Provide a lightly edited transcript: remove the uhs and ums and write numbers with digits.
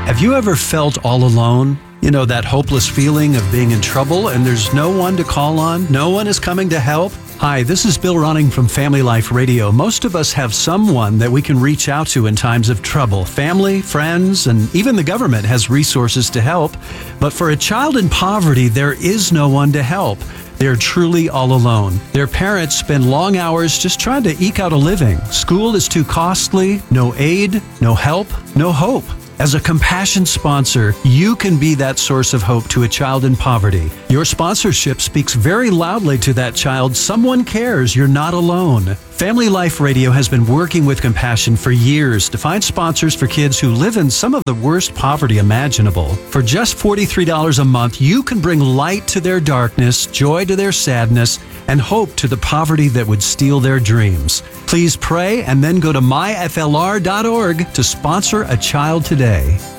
Have you ever felt all alone? You know, that hopeless feeling of being in trouble and there's no one to call on? No one is coming to help? Hi, this is Bill Ronning from Family Life Radio. Most of us have someone that we can reach out to in times of trouble. Family, friends, and even the government has resources to help. But for a child in poverty, there is no one to help. They're truly all alone. Their parents spend long hours just trying to eke out a living. School is too costly, no aid, no help, no hope. As a Compassion sponsor, you can be that source of hope to a child in poverty. Your sponsorship speaks very loudly to that child. Someone cares. You're not alone. Family Life Radio has been working with Compassion for years to find sponsors for kids who live in some of the worst poverty imaginable. For just $43 a month, you can bring light to their darkness, joy to their sadness, and hope to the poverty that would steal their dreams. Please pray and then go to myflr.org to sponsor a child today.